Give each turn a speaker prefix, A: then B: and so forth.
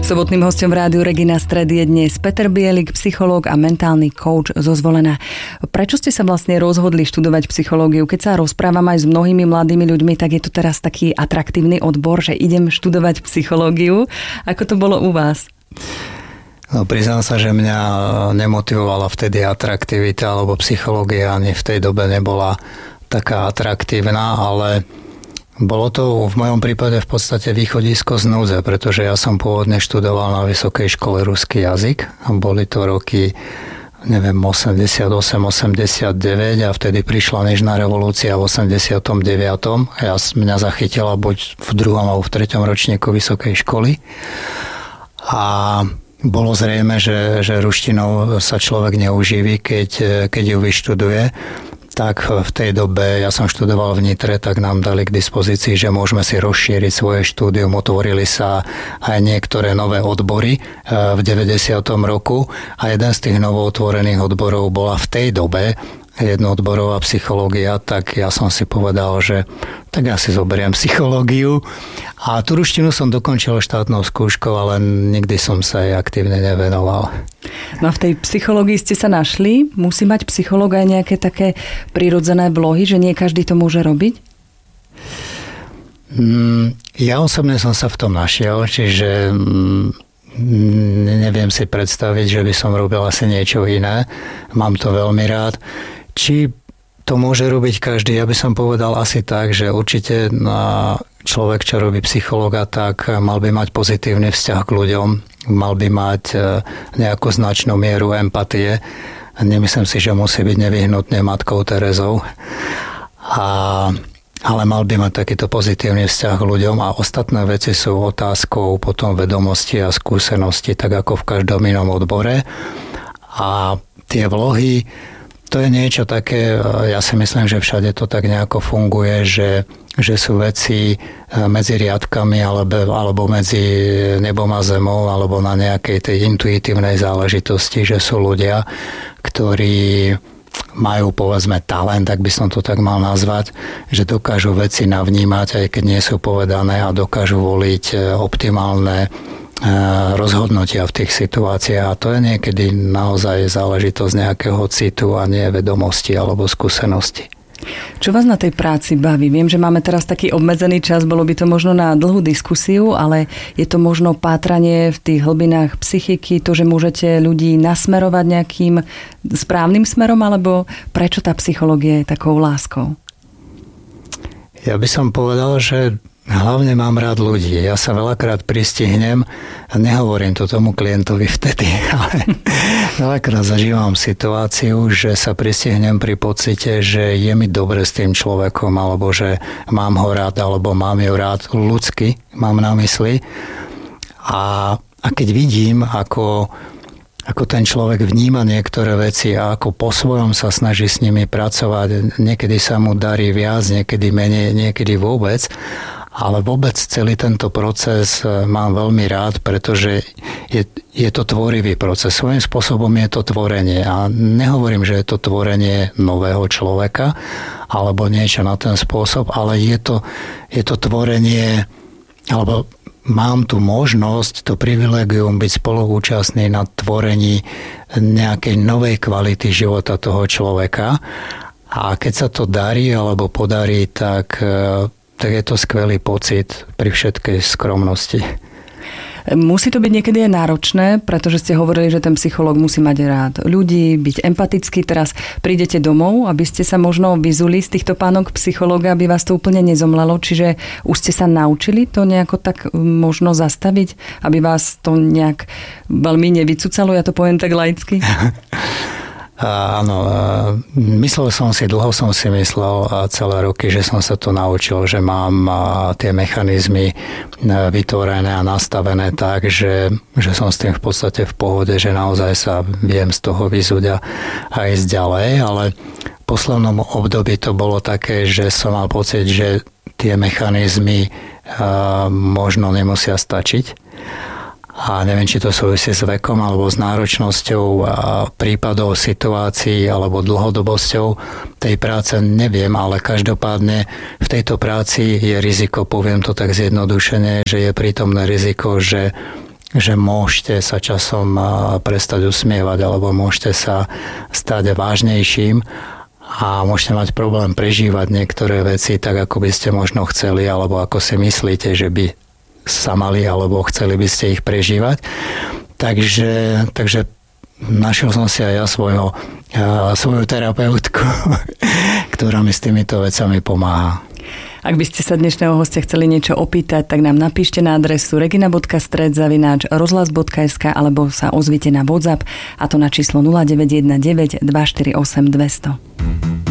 A: Sobotným hosťom v rádiu Regina Stred je dnes Peter Bielik, psychológ a mentálny coach zo Zvolena. Prečo ste sa vlastne rozhodli študovať psychológiu? Keď sa rozprávam aj s mnohými mladými ľuďmi, tak je to teraz taký atraktívny odbor, že idem študovať psychológiu. Ako to bolo u vás?
B: No, priznám sa, že mňa nemotivovala vtedy atraktivita, alebo psychológia ani v tej dobe nebola taká atraktívna, ale bolo to v mojom prípade v podstate východisko z núdze, pretože ja som pôvodne študoval na vysokej škole ruský jazyk a boli to roky 88, 89 a vtedy prišla nežná revolúcia v 89. A mňa zachytila buď v 2. alebo v 3. ročníku vysokej školy a bolo zrejme, že ruštinou sa človek neuživí, keď ju vyštuduje. Tak v tej dobe, ja som študoval v Nitre, tak nám dali k dispozícii, že môžeme si rozšíriť svoje štúdium. Otvorili sa aj niektoré nové odbory v 90. roku a jeden z tých novootvorených odborov bola v tej dobe jednoodborová psychológia, tak ja som si povedal, že tak ja si zoberiem psychológiu a tú ruštinu som dokončil štátnou skúškou, ale nikdy som sa jej aktívne nevenoval.
A: No a v tej psychológii ste sa našli? Musí mať psychológ aj nejaké také prirodzené vlohy, že nie každý to môže robiť?
B: Ja osobne som sa v tom našiel, čiže neviem si predstaviť, že by som robil asi niečo iné. Mám to veľmi rád. Či to môže robiť každý? Ja by som povedal asi tak, že určite človek, čo robí psychológa, tak mal by mať pozitívny vzťah k ľuďom, mal by mať nejakú značnú mieru empatie. Nemyslím si, že musí byť nevyhnutne matkou Terezou. Ale mal by mať takýto pozitívny vzťah k ľuďom a ostatné veci sú otázkou potom vedomosti a skúsenosti, tak ako v každom inom odbore. A tie vlohy, to je niečo také, ja si myslím, že všade to tak nejako funguje, že sú veci medzi riadkami alebo medzi nebom a zemou alebo na nejakej tej intuitívnej záležitosti, že sú ľudia, ktorí majú povedzme talent, tak by som to tak mal nazvať, že dokážu veci navnímať, aj keď nie sú povedané a dokážu voliť optimálne rozhodnutia v tých situáciách a to je niekedy naozaj záležitosť nejakého citu a nie vedomosti alebo skúsenosti.
A: Čo vás na tej práci baví? Viem, že máme teraz taký obmedzený čas, bolo by to možno na dlhú diskusiu, ale je to možno pátranie v tých hlbinách psychiky, to, že môžete ľudí nasmerovať nejakým správnym smerom, alebo prečo tá psychológia je takou láskou?
B: Ja by som povedal, že hlavne mám rád ľudí. Ja sa veľakrát pristihnem a nehovorím to tomu klientovi vtedy, ale veľakrát zažívam situáciu, že sa pristihnem pri pocite, že je mi dobre s tým človekom, alebo že mám ho rád, alebo mám ju rád ľudsky, mám na mysli. A keď vidím, ako ten človek vníma niektoré veci a ako po svojom sa snaží s nimi pracovať, niekedy sa mu darí viac, niekedy menej, niekedy vôbec, ale vôbec celý tento proces mám veľmi rád, pretože je to tvorivý proces. Svojím spôsobom je to tvorenie. A nehovorím, že je to tvorenie nového človeka alebo niečo na ten spôsob, ale je to tvorenie, alebo mám tu možnosť, to privilegium byť spoluúčastný na tvorení nejakej novej kvality života toho človeka. A keď sa to darí alebo podarí, tak je to skvelý pocit pri všetkej skromnosti.
A: Musí to byť niekedy aj náročné, pretože ste hovorili, že ten psychológ musí mať rád ľudí, byť empatický. Teraz prídete domov, aby ste sa možno vyzuli z týchto pánok psychológa, aby vás to úplne nezomlelo. Čiže už ste sa naučili to nejako tak možno zastaviť, aby vás to nejak veľmi nevycucalo, ja to poviem tak laicky?
B: Áno, dlho som si myslel celé roky, že som sa to naučil, že mám tie mechanizmy vytvorené a nastavené tak, že som s tým v podstate v pohode, že naozaj sa viem z toho vyzuť a ísť ďalej, ale v poslednom období to bolo také, že som mal pocit, že tie mechanizmy možno nemusia stačiť. A neviem, či to súvisí s vekom alebo s náročnosťou prípadov, situácií alebo dlhodobosťou tej práce, neviem, ale každopádne v tejto práci je riziko, poviem to tak zjednodušene, že je prítomné riziko, že že môžete sa časom prestať usmievať alebo môžete sa stať vážnejším a môžete mať problém prežívať niektoré veci tak, ako by ste možno chceli alebo ako si myslíte, že by sa mali alebo chceli by ste ich prežívať. Takže našiel som si aj ja svoju terapeutku, ktorá mi s týmito vecami pomáha.
A: Ak by ste sa dnešného hostia chceli niečo opýtať, tak nám napíšte na adresu regina.stred@rozhlas.sk alebo sa ozvite na WhatsApp, a to na číslo 0919 248 200.